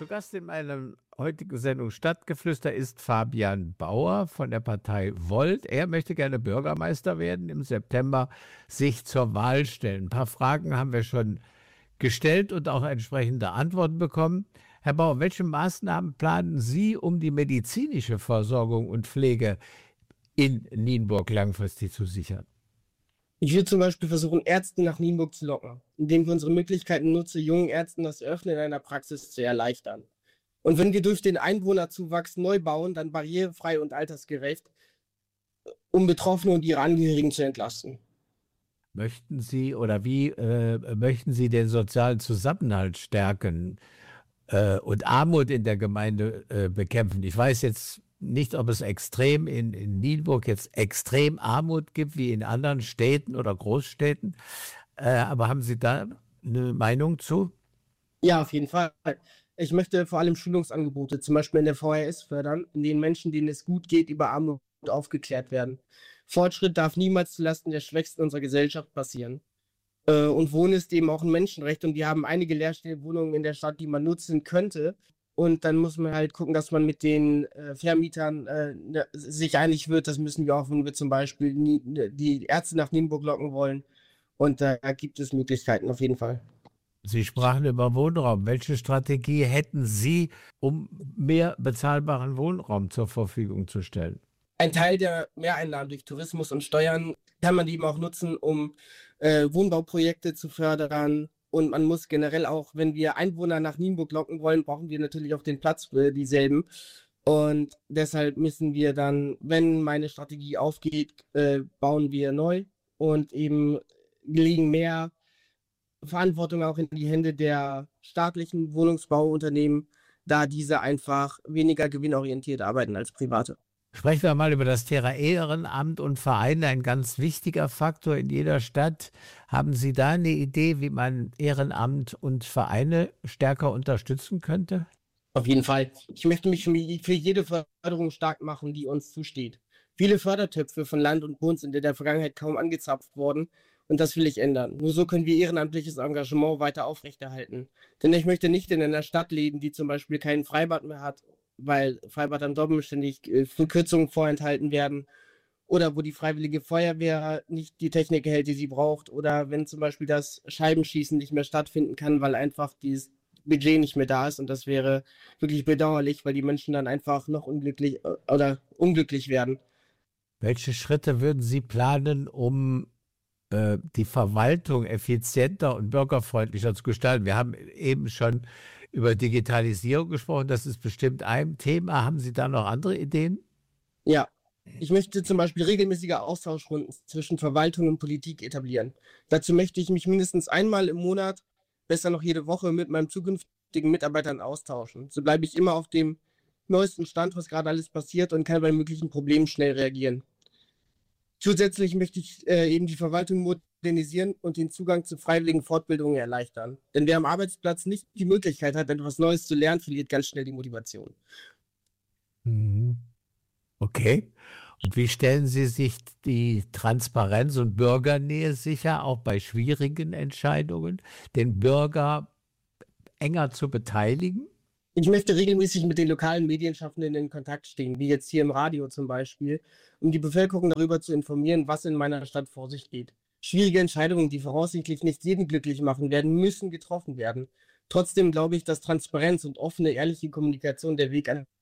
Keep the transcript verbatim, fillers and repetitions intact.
Zu Gast in meiner heutigen Sendung Stadtgeflüster ist Fabian Bauer von der Partei Volt. Er möchte gerne Bürgermeister werden, im September sich zur Wahl stellen. Ein paar Fragen haben wir schon gestellt und auch entsprechende Antworten bekommen. Herr Bauer, welche Maßnahmen planen Sie, um die medizinische Versorgung und Pflege in Nienburg langfristig zu sichern? Ich will zum Beispiel versuchen, Ärzte nach Nienburg zu locken, indem wir unsere Möglichkeiten nutzen, jungen Ärzten das Eröffnen einer Praxis zu erleichtern. Und wenn wir durch den Einwohnerzuwachs neu bauen, dann barrierefrei und altersgerecht, um Betroffene und ihre Angehörigen zu entlasten. Möchten Sie oder wie äh, möchten Sie den sozialen Zusammenhalt stärken äh, und Armut in der Gemeinde äh, bekämpfen? Ich weiß jetzt nicht, ob es extrem in, in Nienburg jetzt extrem Armut gibt, wie in anderen Städten oder Großstädten. Äh, aber haben Sie da eine Meinung zu? Ja, auf jeden Fall. Ich möchte vor allem Schulungsangebote, zum Beispiel in der V H S, fördern, in denen Menschen, denen es gut geht, über Armut aufgeklärt werden. Fortschritt darf niemals zulasten der Schwächsten unserer Gesellschaft passieren. Äh, und Wohnen ist eben auch ein Menschenrecht und wir haben einige leerstehende Wohnungen in der Stadt, die man nutzen könnte. Und dann muss man halt gucken, dass man mit den äh, Vermietern äh, ne, sich einig wird. Das müssen wir auch, wenn wir zum Beispiel nie, die Ärzte nach Nienburg locken wollen. Und da gibt es Möglichkeiten auf jeden Fall. Sie sprachen über Wohnraum. Welche Strategie hätten Sie, um mehr bezahlbaren Wohnraum zur Verfügung zu stellen? Ein Teil der Mehreinnahmen durch Tourismus und Steuern kann man eben auch nutzen, um äh, Wohnbauprojekte zu fördern. Und man muss generell auch, wenn wir Einwohner nach Nienburg locken wollen, brauchen wir natürlich auch den Platz für dieselben. Und deshalb müssen wir dann, wenn meine Strategie aufgeht, äh, bauen wir neu und eben legen mehr Verantwortung auch in die Hände der staatlichen Wohnungsbauunternehmen, da diese einfach weniger gewinnorientiert arbeiten als private. Sprechen wir mal über das Thema Ehrenamt und Vereine, ein ganz wichtiger Faktor in jeder Stadt. Haben Sie da eine Idee, wie man Ehrenamt und Vereine stärker unterstützen könnte? Auf jeden Fall. Ich möchte mich für jede Förderung stark machen, die uns zusteht. Viele Fördertöpfe von Land und Bund sind in der Vergangenheit kaum angezapft worden und das will ich ändern. Nur so können wir ehrenamtliches Engagement weiter aufrechterhalten. Denn ich möchte nicht in einer Stadt leben, die zum Beispiel kein Freibad mehr hat, weil Freibad am Dobben ständig äh, Verkürzungen vorenthalten werden oder wo die Freiwillige Feuerwehr nicht die Technik erhält, die sie braucht oder wenn zum Beispiel das Scheibenschießen nicht mehr stattfinden kann, weil einfach dieses Budget nicht mehr da ist und das wäre wirklich bedauerlich, weil die Menschen dann einfach noch unglücklich äh, oder unglücklich werden. Welche Schritte würden Sie planen, um äh, die Verwaltung effizienter und bürgerfreundlicher zu gestalten? Wir haben eben schon über Digitalisierung gesprochen, das ist bestimmt ein Thema. Haben Sie da noch andere Ideen? Ja, ich möchte zum Beispiel regelmäßige Austauschrunden zwischen Verwaltung und Politik etablieren. Dazu möchte ich mich mindestens einmal im Monat, besser noch jede Woche, mit meinem zukünftigen Mitarbeitern austauschen. So bleibe ich immer auf dem neuesten Stand, was gerade alles passiert und kann bei möglichen Problemen schnell reagieren. Zusätzlich möchte ich äh, eben die Verwaltung modernisieren und den Zugang zu freiwilligen Fortbildungen erleichtern. Denn wer am Arbeitsplatz nicht die Möglichkeit hat, etwas Neues zu lernen, verliert ganz schnell die Motivation. Mhm. Okay. Und wie stellen Sie sich die Transparenz und Bürgernähe sicher, auch bei schwierigen Entscheidungen, den Bürger enger zu beteiligen? Ich möchte regelmäßig mit den lokalen Medienschaffenden in Kontakt stehen, wie jetzt hier im Radio zum Beispiel, um die Bevölkerung darüber zu informieren, was in meiner Stadt vor sich geht. Schwierige Entscheidungen, die voraussichtlich nicht jeden glücklich machen werden, müssen getroffen werden. Trotzdem glaube ich, dass Transparenz und offene, ehrliche Kommunikation der Weg an